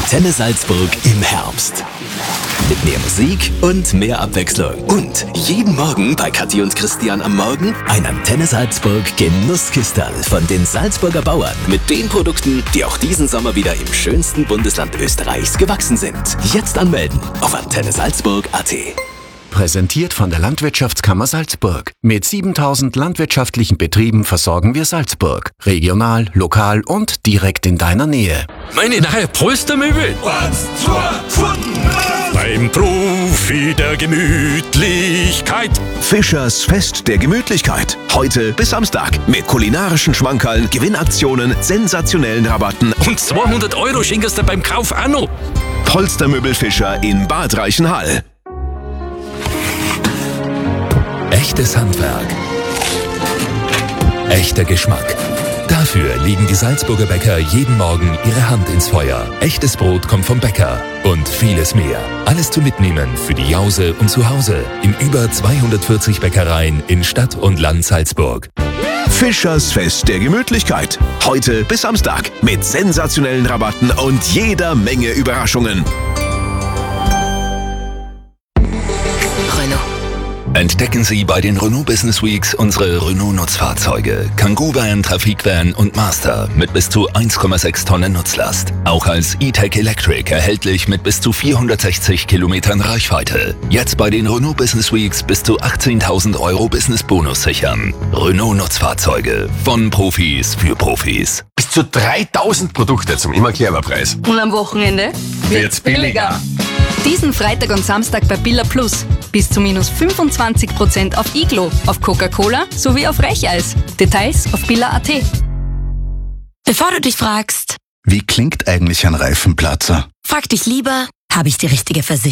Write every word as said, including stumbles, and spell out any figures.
Antenne Salzburg im Herbst. Mit mehr Musik und mehr Abwechslung. Und jeden Morgen bei Kathi und Christian am Morgen ein Antenne Salzburg Genusskistal von den Salzburger Bauern. Mit den Produkten, die auch diesen Sommer wieder im schönsten Bundesland Österreichs gewachsen sind. Jetzt anmelden auf antenne salzburg punkt a t. Präsentiert von der Landwirtschaftskammer Salzburg. Mit siebentausend landwirtschaftlichen Betrieben versorgen wir Salzburg. Regional, lokal und direkt in deiner Nähe. Meine neue Polstermöbel. Beim Profi der Gemütlichkeit. Fischers Fest der Gemütlichkeit. Heute bis Samstag. Mit kulinarischen Schmankerln, Gewinnaktionen, sensationellen Rabatten. Und zweihundert Euro schenkst du beim Kauf auch noch. Polstermöbel Fischer in Bad Reichenhall. Echtes Handwerk. Echter Geschmack. Dafür legen die Salzburger Bäcker jeden Morgen ihre Hand ins Feuer. Echtes Brot kommt vom Bäcker und vieles mehr. Alles zum Mitnehmen für die Jause und zu Hause in über zweihundertvierzig Bäckereien in Stadt und Land Salzburg. Fischers Fest der Gemütlichkeit. Heute bis Samstag mit sensationellen Rabatten und jeder Menge Überraschungen. Entdecken Sie bei den Renault Business Weeks unsere Renault-Nutzfahrzeuge. Kangoo-Van, Trafikvan und Master mit bis zu eins Komma sechs Tonnen Nutzlast. Auch als E-Tech Electric erhältlich mit bis zu vierhundertsechzig Kilometern Reichweite. Jetzt bei den Renault Business Weeks bis zu achtzehntausend Euro Business-Bonus sichern. Renault-Nutzfahrzeuge. Von Profis für Profis. Bis zu dreitausend Produkte zum immer clever Preis. Und am Wochenende wird's billiger. Diesen Freitag und Samstag bei Billa Plus. Bis zu minus fünfundzwanzig Prozent auf Iglo, auf Coca-Cola sowie auf Recheis. Details auf billa punkt a t. Bevor du dich fragst, Wie klingt eigentlich ein Reifenplatzer? frag dich lieber, habe ich die richtige Versicherung?